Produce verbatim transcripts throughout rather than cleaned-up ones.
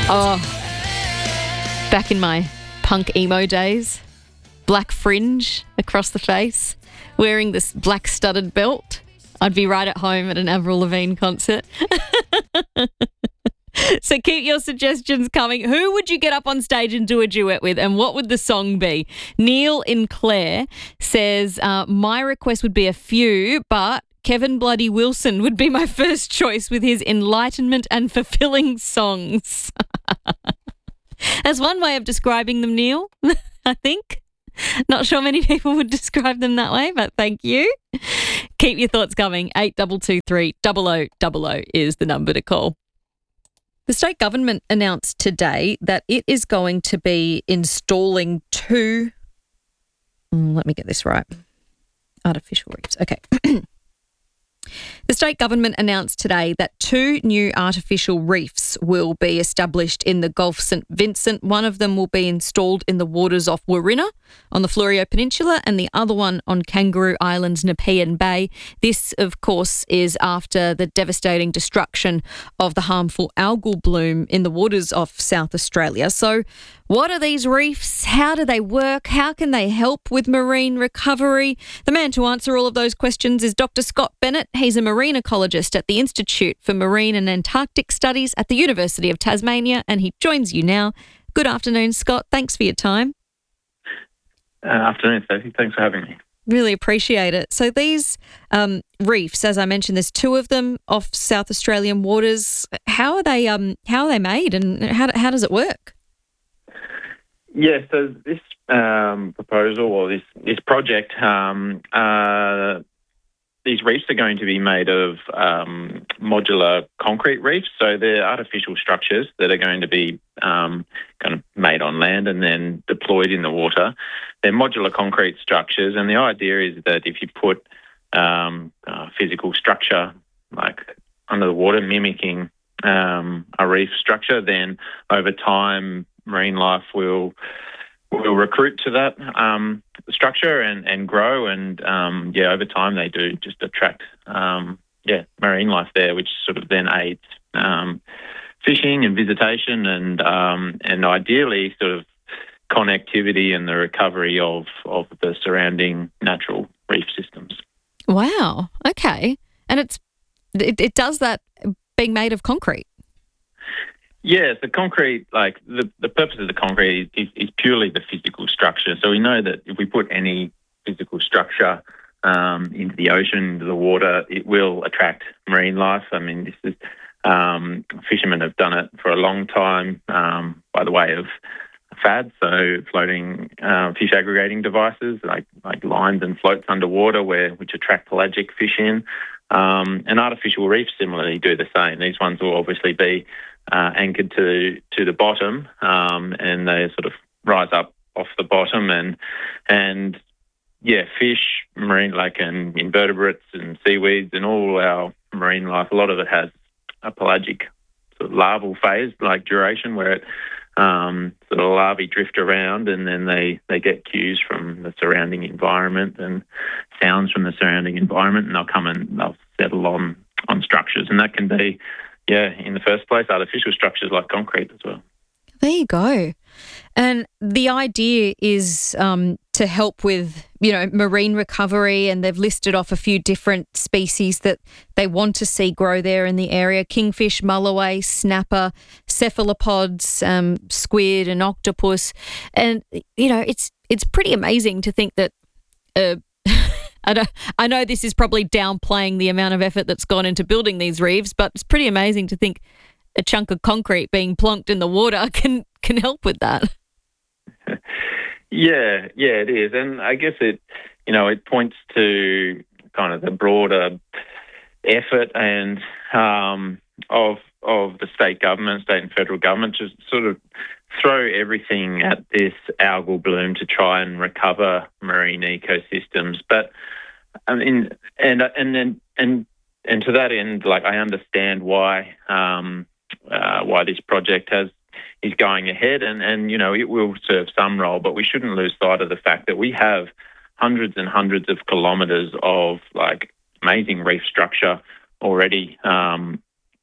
Oh, back in my punk emo days, black fringe across the face, wearing this black studded belt. I'd be right at home at an Avril Lavigne concert. So keep your suggestions coming. Who would you get up on stage and do a duet with, and what would the song be? Neil in Clare says, uh, my request would be a few, but Kevin Bloody Wilson would be my first choice with his enlightenment and fulfilling songs. That's one way of describing them, Neil, I think. Not sure many people would describe them that way, but thank you. Keep your thoughts coming. eight two two three, double oh double oh is the number to call. The state government announced today that it is going to be installing two, mm, let me get this right, artificial reefs. Okay. The state government announced today that two new artificial reefs will be established in the Gulf Saint Vincent. One of them will be installed in the waters off Warina on the Fleurieu Peninsula, and the other one on Kangaroo Island's Nepean Bay. This, of course, is after the devastating destruction of the harmful algal bloom in the waters off South Australia. So what are these reefs? How do they work? How can they help with marine recovery? The man to answer all of those questions is Doctor Scott Bennett. He's a marine ecologist at the Institute for Marine and Antarctic Studies at the University of Tasmania, and he joins you now. Good afternoon, Scott. Thanks for your time. Uh, afternoon, Stacey. Thanks for having me. Really appreciate it. So these um, reefs, as I mentioned, there's two of them off South Australian waters. How are they? Um, how are they made, and how how does it work? Yeah, so this um, proposal or this this project, um, uh, these reefs are going to be made of um, modular concrete reefs. So they're artificial structures that are going to be um, kind of made on land and then deployed in the water. They're modular concrete structures, and the idea is that if you put um, a physical structure like under the water mimicking um, a reef structure, then over time marine life will will recruit to that um, structure and, and grow, and um, yeah, over time they do just attract um, yeah marine life there, which sort of then aids um, fishing and visitation, and um, and ideally sort of connectivity and the recovery of of the surrounding natural reef systems. Wow. Okay, and it's it, it does that being made of concrete. Yes, the concrete, like the, the purpose of the concrete is, is purely the physical structure. So we know that if we put any physical structure um, into the ocean, into the water, it will attract marine life. I mean, this is um, fishermen have done it for a long time um, by the way of F A Ds, so floating uh, fish aggregating devices like like lines and floats underwater, where which attract pelagic fish in. Um, and artificial reefs similarly do the same. These ones will obviously be Uh, anchored to to the bottom, um, and they sort of rise up off the bottom, and and yeah, fish, marine like and invertebrates and seaweeds and all our marine life. A lot of it has a pelagic sort of larval phase, like duration, where it um, sort of larvae drift around, and then they they get cues from the surrounding environment and sounds from the surrounding environment, and they'll come and they'll settle on on structures, and that can be. Yeah, in the first place, artificial structures like concrete as well. There you go. And the idea is um, to help with, you know, marine recovery, and they've listed off a few different species that they want to see grow there in the area: kingfish, mulloway, snapper, cephalopods, um, squid and octopus. And, you know, it's it's pretty amazing to think that uh, I, don't, I know this is probably downplaying the amount of effort that's gone into building these reefs, but it's pretty amazing to think a chunk of concrete being plonked in the water can, can help with that. Yeah, yeah, it is. And I guess it, you know, it points to kind of the broader effort and um, of of the state government, state and federal government, to sort of throw everything at this algal bloom to try and recover marine ecosystems. But I mean, and and then and and to that end, like I understand why um, uh, why this project has is going ahead, and and you know it will serve some role, but we shouldn't lose sight of the fact that we have hundreds and hundreds of kilometres of like amazing reef structure already um,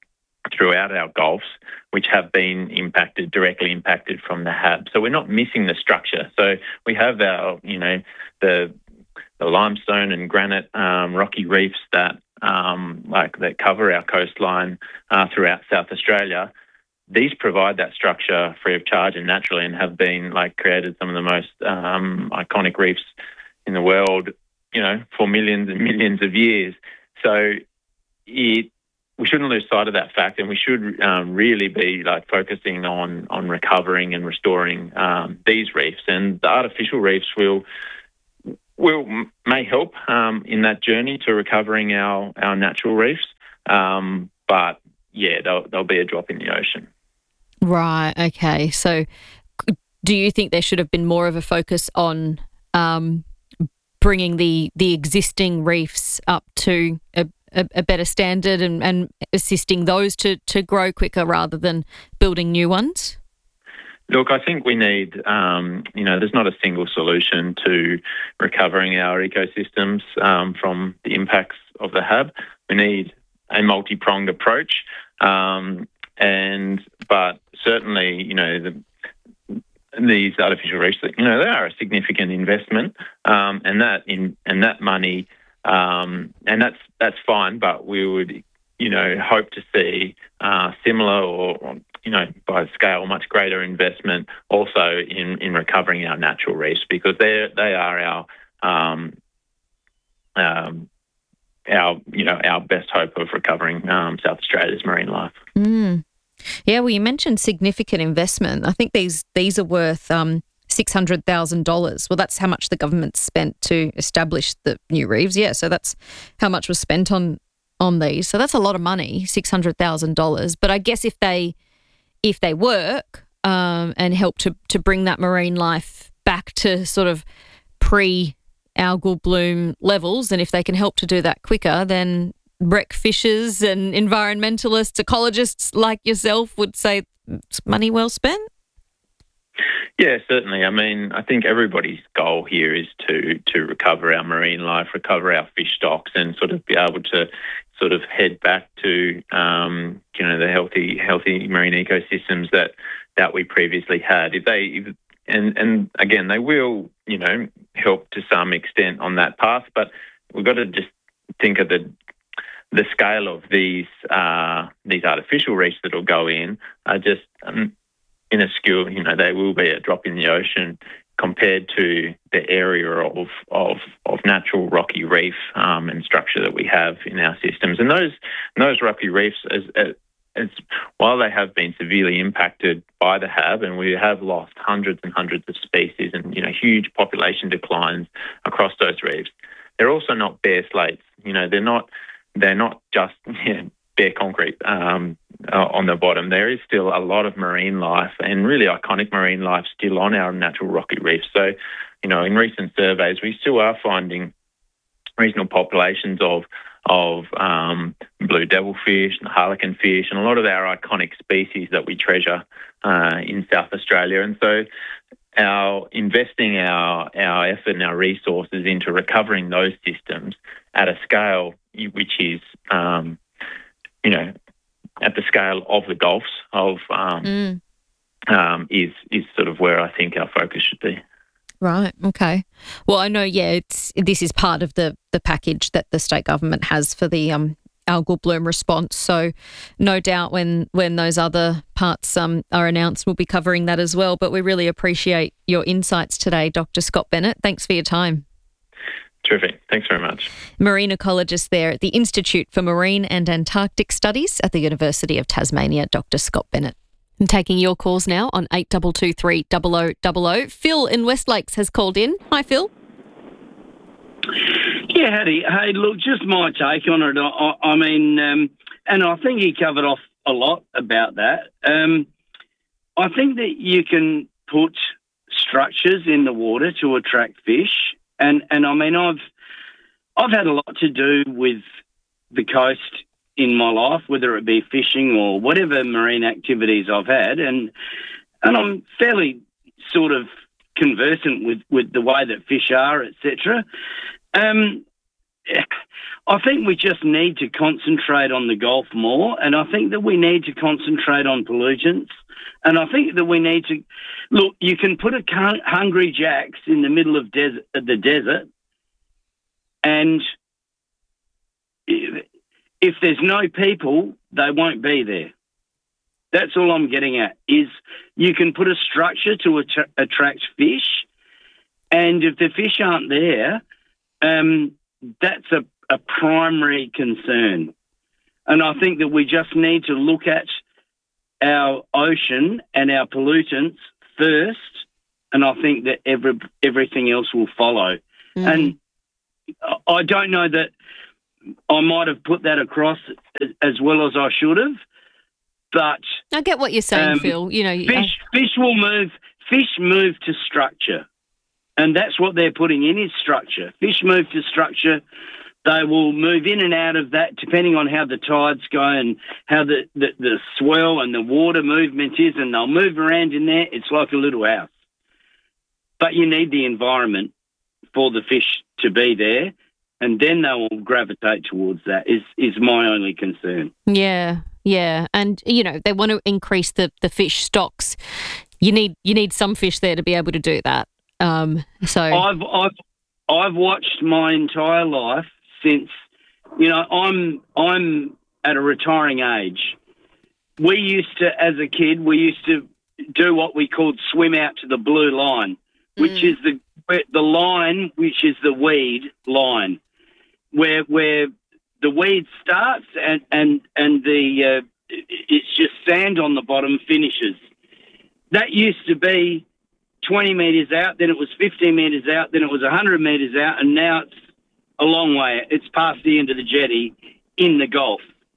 throughout our gulfs, which have been impacted, directly impacted from the H A B. So we're not missing the structure. So we have our, you know, the, the limestone and granite um, rocky reefs that um, like that cover our coastline uh, throughout South Australia. These provide that structure free of charge and naturally, and have been like created some of the most um, iconic reefs in the world, you know, for millions and millions of years. So it, we shouldn't lose sight of that fact, and we should um, really be like focusing on on recovering and restoring um, these reefs. And the artificial reefs will will may help um, in that journey to recovering our our natural reefs, um, but yeah, they'll, they'll be a drop in the ocean. Right. Okay. So, do you think there should have been more of a focus on um, bringing the the existing reefs up to a, a, a better standard and, and assisting those to, to grow quicker rather than building new ones? Look, I think we need, um, you know, there's not a single solution to recovering our ecosystems um, from the impacts of the H A B. We need a multi-pronged approach, um, and but certainly, you know, the, these artificial reefs, you know, they are a significant investment, um, and that in and that money, um, and that's that's fine. But we would, you know, hope to see uh, similar or, or, you know, by scale, much greater investment also in, in recovering our natural reefs, because they they are our um, um, our you know our best hope of recovering um, South Australia's marine life. Mm. Yeah, well, you mentioned significant investment. I think these these are worth um, six hundred thousand dollars. Well, that's how much the government spent to establish the new reefs. Yeah, so that's how much was spent on on these. So that's a lot of money, six hundred thousand dollars. But I guess if they if they work um, and help to to bring that marine life back to sort of pre-algal bloom levels, and if they can help to do that quicker, then wreck fishers and environmentalists, ecologists like yourself would say it's money well spent? Yeah, certainly. I mean, I think everybody's goal here is to to recover our marine life, recover our fish stocks, and sort of be able to sort of head back to um, you know the healthy healthy marine ecosystems that that we previously had. If they if, and and again, they will you know help to some extent on that path, but we've got to just think of the the scale of these uh, these artificial reefs that will go in are just um, minuscule. You know, they will be a drop in the ocean compared to the area of of, of natural rocky reef um, and structure that we have in our systems. And those those rocky reefs, as, as, as while they have been severely impacted by the H A B, and we have lost hundreds and hundreds of species, and you know huge population declines across those reefs, they're also not bare slates. You know, they're not. They're not just you know, bare concrete um, uh, on the bottom. There is still a lot of marine life, and really iconic marine life, still on our natural rocky reefs. So, you know, in recent surveys, we still are finding regional populations of of um, blue devilfish and harlequin fish, and a lot of our iconic species that we treasure uh, in South Australia. And so, our investing our our effort and our resources into recovering those systems at a scale which is, um, you know, at the scale of the Gulfs of um, mm. um, is is sort of where I think our focus should be. Right. Okay. Well, I know. Yeah, it's this is part of the the package that the state government has for the um, algal bloom response. So, no doubt when when those other parts um, are announced, we'll be covering that as well. But we really appreciate your insights today, Doctor Scott Bennett. Thanks for your time. Terrific. Thanks very much. Marine ecologist there at the Institute for Marine and Antarctic Studies at the University of Tasmania, Doctor Scott Bennett. I'm taking your calls now on eight two two three zero zero zero zero. Phil in West Lakes has called in. Hi, Phil. Yeah, Hattie. Hey, look, just my take on it. I, I mean, um, and I think he covered off a lot about that. Um, I think that you can put structures in the water to attract fish. And and I mean, I've I've had a lot to do with the coast in my life, whether it be fishing or whatever marine activities I've had, and and I'm fairly sort of conversant with, with the way that fish are, et cetera. Um, I think we just need to concentrate on the Gulf more, and I think that we need to concentrate on pollutants, and I think that we need to look. You can put a Hungry Jack's in the middle of desert, the desert, and if there's no people, they won't be there. That's all I'm getting at. Is you can put a structure to att- attract fish, and if the fish aren't there, um, that's a a primary concern. And I think that we just need to look at our ocean and our pollutants first, and I think that every, everything else will follow. Mm. And I don't know that I might have put that across as well as I should have, but... I get what you're saying, um, Phil. You know, fish, I... fish will move, fish move to structure, and that's what they're putting in is structure. Fish move to structure. They will move in and out of that depending on how the tides go and how the, the, the swell and the water movement is, and they'll move around in there. It's like a little house. But you need the environment for the fish to be there, and then they will gravitate towards that, is, is my only concern. Yeah, yeah. And, you know, they want to increase the, the fish stocks. You need you need some fish there to be able to do that. Um, so I've, I've, I've watched my entire life since, you know, I'm I'm at a retiring age. We used to, as a kid, we used to do what we called swim out to the blue line, which mm. is the the line which is the weed line, where where the weed starts and and and the uh, it's just sand on the bottom finishes. That used to be twenty metres out, then it was fifteen metres out, then it was one hundred metres out, and now it's a long way. It's past the end of the jetty in the Gulf.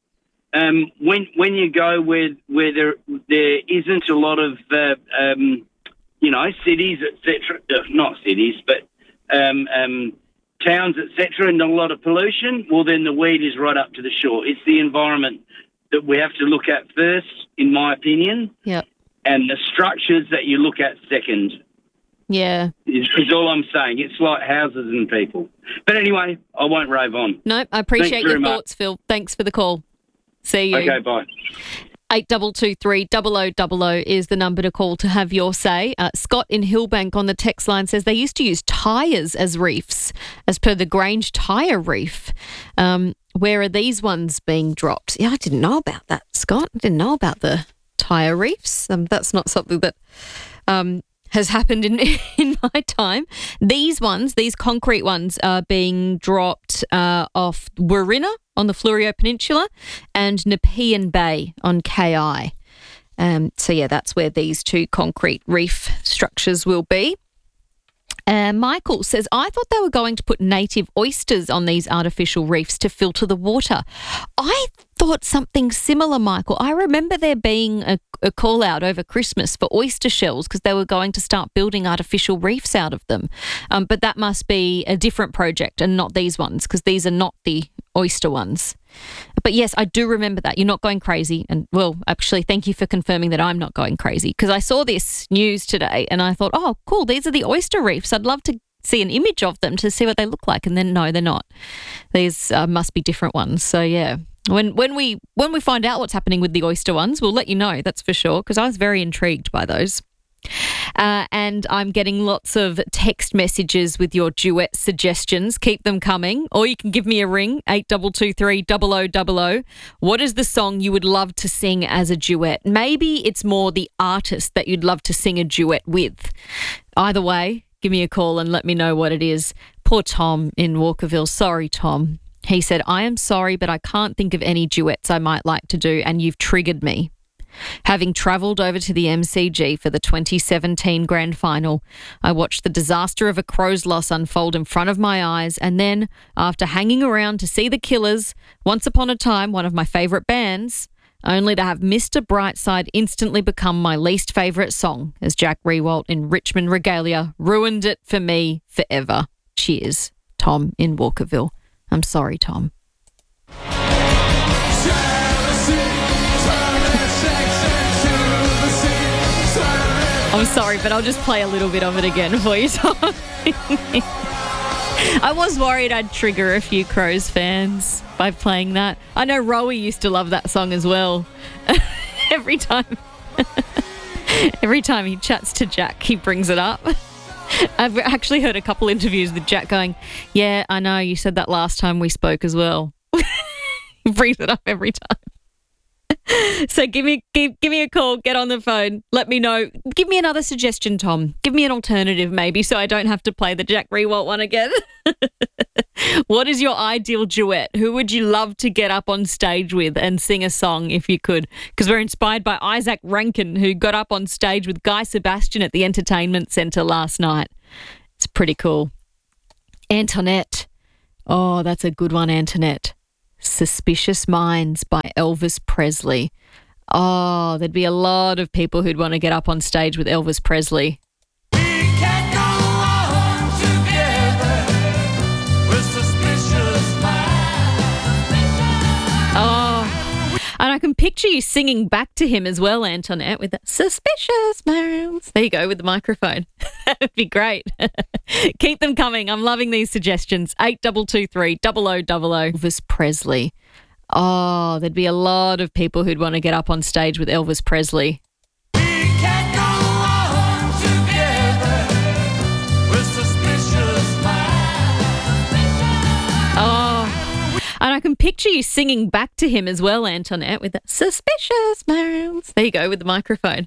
Um, when when you go where where there there isn't a lot of uh, um, you know cities, et cetera, uh, not cities, but um, um, towns, et cetera, and a lot of pollution, well, then the weed is right up to the shore. It's the environment that we have to look at first, in my opinion. Yep. And the structures that you look at second. Yeah. Is, is all I'm saying. It's like houses and people. But anyway, I won't rave on. No, I appreciate your thoughts, much. Phil. Thanks for the call. See you. Okay, bye. eight two two three, double oh double oh is the number to call to have your say. Uh, Scott in Hillbank on the text line says they used to use tyres as reefs, as per the Grange Tyre Reef. Um, where are these ones being dropped? Yeah, I didn't know about that, Scott. I didn't know about the tyre reefs. Um, that's not something that... Um, has happened in in my time. These ones, these concrete ones, are being dropped uh, off Warina on the Fleurieu Peninsula and Nepean Bay on K I. Um, so, yeah, that's where these two concrete reef structures will be. Uh, Michael says, I thought they were going to put native oysters on these artificial reefs to filter the water. I thought something similar, Michael. I remember there being a, a call out over Christmas for oyster shells because they were going to start building artificial reefs out of them. Um, but that must be a different project and not these ones, because these are not the oyster ones. But yes, I do remember that. You're not going crazy. And, well, actually, thank you for confirming that I'm not going crazy, because I saw this news today and I thought, oh, cool, these are the oyster reefs. I'd love to see an image of them to see what they look like. And then, no, they're not. These uh, must be different ones. So, yeah. When when we when we find out what's happening with the oyster ones, we'll let you know, that's for sure, because I was very intrigued by those. Uh, and I'm getting lots of text messages with your duet suggestions. Keep them coming. Or you can give me a ring, eight two two three, double oh double oh. What is the song you would love to sing as a duet? Maybe it's more the artist that you'd love to sing a duet with. Either way, give me a call and let me know what it is. Poor Tom in Walkerville. Sorry, Tom. He said, I am sorry, but I can't think of any duets I might like to do, and you've triggered me. Having travelled over to the M C G for the twenty seventeen Grand Final, I watched the disaster of a Crows loss unfold in front of my eyes, and then, after hanging around to see the Killers, once upon a time one of my favourite bands, only to have Mister Brightside instantly become my least favourite song, as Jack Riewoldt in Richmond Regalia ruined it for me forever. Cheers. Tom in Walkerville. I'm sorry, Tom. I'm sorry, but I'll just play a little bit of it again for you, Tom. I was worried I'd trigger a few Crows fans by playing that. I know Rowie used to love that song as well. Every time. Every time he chats to Jack, he brings it up. I've actually heard a couple interviews with Jack going, yeah, I know, you said that last time we spoke as well. He brings it up every time. So give me give, give me a call, get on the phone, let me know. Give me another suggestion, Tom. Give me an alternative maybe so I don't have to play the Jack Riewoldt one again. What is your ideal duet? Who would you love to get up on stage with and sing a song if you could? Because we're inspired by Isaac Rankin, who got up on stage with Guy Sebastian at the Entertainment Centre last night. It's pretty cool. Antoinette. Oh, that's a good one, Antoinette. Suspicious Minds by Elvis Presley. Oh, there'd be a lot of people who'd want to get up on stage with Elvis Presley. We can go on together with suspicious minds. Oh, and I can picture you singing back to him as well, Antoinette, with that suspicious minds. There you go, with the microphone. That'd be great. Keep them coming. I'm loving these suggestions. eight two two three, double oh double oh. Elvis Presley. Oh, there'd be a lot of people who'd want to get up on stage with Elvis Presley. We can go on together with suspicious minds. Oh, and I can picture you singing back to him as well, Antoinette, with that suspicious minds. There you go, with the microphone.